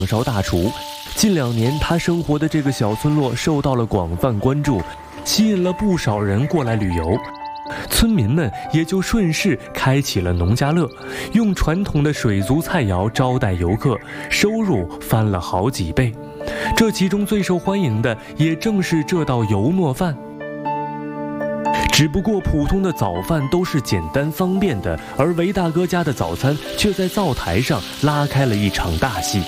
烧大厨。近2年，他生活的这个小村落受到了广泛关注，吸引了不少人过来旅游。村民们也就顺势开启了农家乐，用传统的水族菜肴招待游客，收入翻了好几倍。这其中最受欢迎的也正是这道油糯饭。只不过普通的早饭都是简单方便的，而韦大哥家的早餐却在灶台上拉开了一场大戏。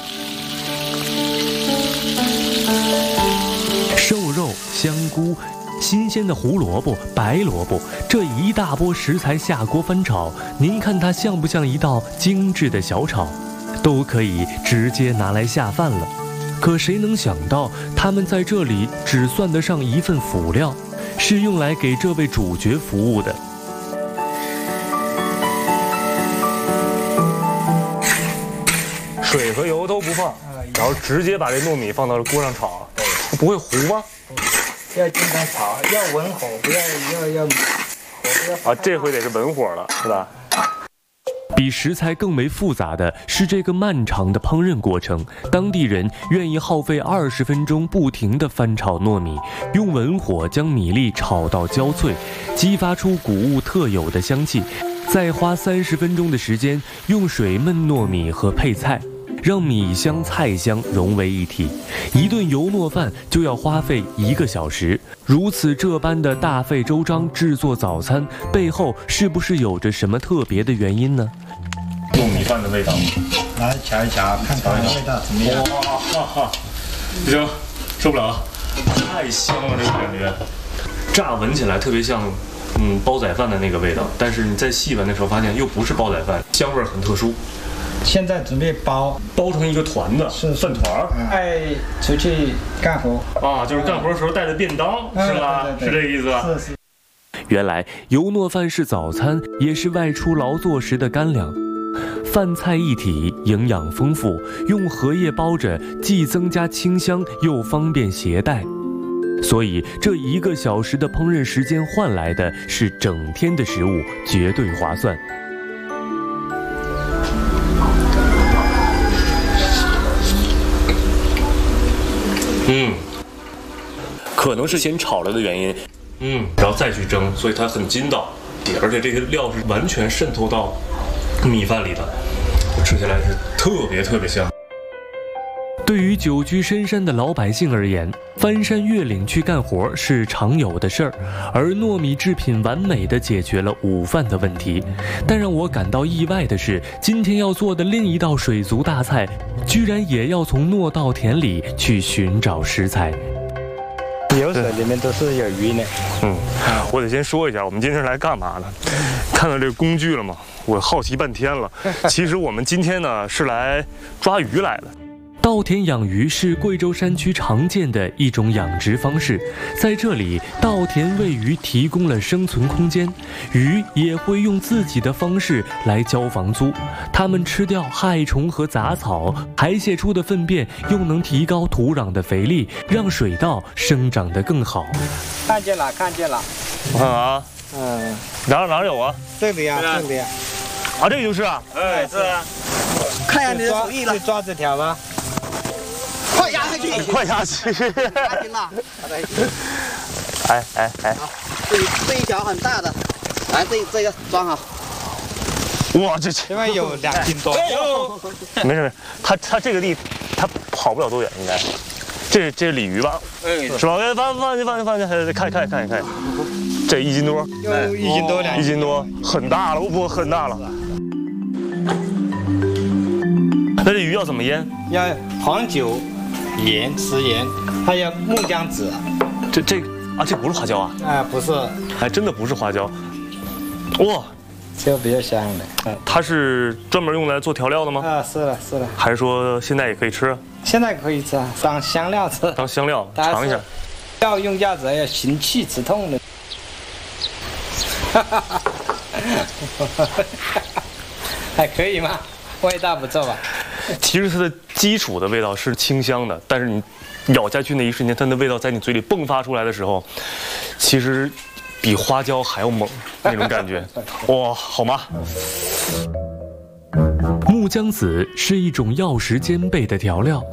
瘦肉、香菇、新鲜的胡萝卜、白萝卜，这一大波食材下锅翻炒，您看它像不像一道精致的小炒？都可以直接拿来下饭了。可谁能想到，他们在这里只算得上一份辅料，是用来给这位主角服务的。 水和油都不放，然后直接把这糯米放到锅上炒，不会糊吗？ 要经常炒，要文火，不要啊，这回得是文火了，是吧？ 比食材更为复杂的是这个漫长的烹饪过程，当地人愿意耗费20分钟不停地翻炒糯米，用文火将米粒炒到焦脆，激发出谷物特有的香气，再花30分钟的时间用水焖糯米和配菜，让米香菜香融为一体。一顿油糯饭就要花费1个小时，如此这般的大费周章制作早餐，背后是不是有着什么特别的原因呢？ 糯米饭的味道， 来瞧一瞧，看看味道怎么样？ 哇，不行，受不了了，太香了，这个感觉，乍闻起来特别像，煲仔饭的那个味道，但是你在细闻的时候发现又不是煲仔饭，香味很特殊。 现在准备包成一个团子，是饭团儿， 出去干活啊，就是干活的时候带的便当，是吧？是这个意思吧？ 是。 原来油糯饭是早餐，也是外出劳作时的干粮。饭菜一体，营养丰富，用荷叶包着，既增加清香，又方便携带。所以这1个小时的烹饪时间换来的是整天的食物，绝对划算。可能是先炒了的原因，然后再去蒸，所以它很筋道，而且这个料是完全渗透到米饭里的，吃起来是特别香。对于久居深山的老百姓而言，翻山越岭去干活是常有的事儿，而糯米制品完美地解决了午饭的问题。但让我感到意外的是，今天要做的另一道水族大菜，居然也要从糯稻田里去寻找食材。 有水里面都是有鱼呢。 我得先说一下，我们今天是来干嘛的？看到这个工具了吗？我好奇半天了。其实我们今天呢是来抓鱼来的。 稻田养鱼是贵州山区常见的一种养殖方式，在这里，稻田为鱼提供了生存空间，鱼也会用自己的方式来交房租。它们吃掉害虫和杂草，排泄出的粪便又能提高土壤的肥力，让水稻生长得更好。 看见了。 我看啊，哪有啊？ 这里呀。 啊，这个就是啊。 是啊。看下你的手艺了。抓这条吧。 快下去！ 拿紧了， 哎， 这一条很大的，来这个装好。 哇，这因为有2斤多。 没事，它这个地它跑不了多远，应该。这是鲤鱼吧？是吧？放进，看，这1斤多， 有1斤多 2斤多，很大了，不很大了。那这鱼要怎么腌？ 要黄酒、盐、食盐，还有木姜子。 这不是花椒啊？ 不是， 还真的不是花椒。哇， 就比较香的。 它是专门用来做调料的吗？ 是的。 还是说现在也可以吃？ 现在可以吃，当香料吃。 当香料尝一下。 要用鸭子要行气止痛的。还可以吗？味道不错吧？ 其实它的基础的味道是清香的，但是你咬下去那一瞬间，它的味道在你嘴里迸发出来的时候，其实比花椒还要猛那种感觉。哇，好吗？ 木姜子是一种药食兼备的调料，